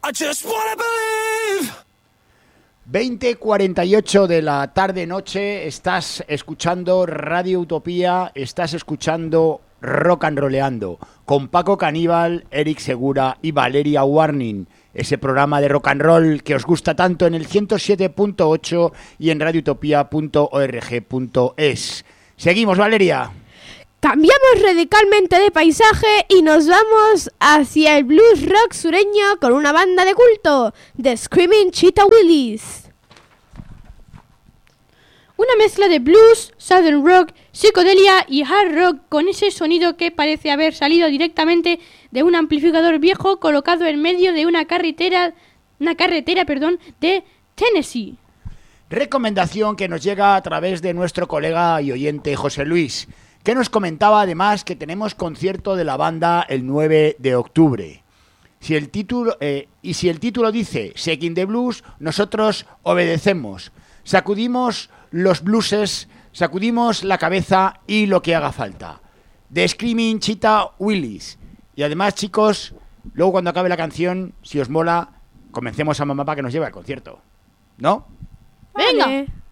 I just wanna believe. 20:48 de la tarde-noche, estás escuchando Radio Utopía, estás escuchando Rock and Rolleando, con Paco Caníbal, Eric Segura y Valeria Warning, ese programa de rock and roll que os gusta tanto en el 107.8 y en radioutopía.org.es. Seguimos, Valeria. Cambiamos radicalmente de paisaje y nos vamos hacia el blues rock sureño con una banda de culto, The Screaming Cheetah Willies. Una mezcla de blues, southern rock, psicodelia y hard rock con ese sonido que parece haber salido directamente de un amplificador viejo colocado en medio de una carretera de Tennessee. Recomendación que nos llega a través de nuestro colega y oyente José Luis, que nos comentaba además que tenemos concierto de la banda el 9 de octubre. Si el título dice Shaking the Blues, nosotros obedecemos. Sacudimos los blueses, sacudimos la cabeza y lo que haga falta. The Screaming Cheetah Willies. Y además, chicos, luego cuando acabe la canción, si os mola, convencemos a mamá para que nos lleve al concierto. ¿No? ¡Venga! Vale.